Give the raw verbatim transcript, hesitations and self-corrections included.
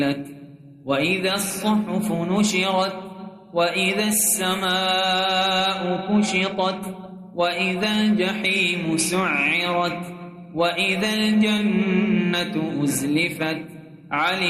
وإذا الصحف نشرت وإذا السماء كشطت وإذا الجحيم سعرت وإذا الجنة أزلفت علمت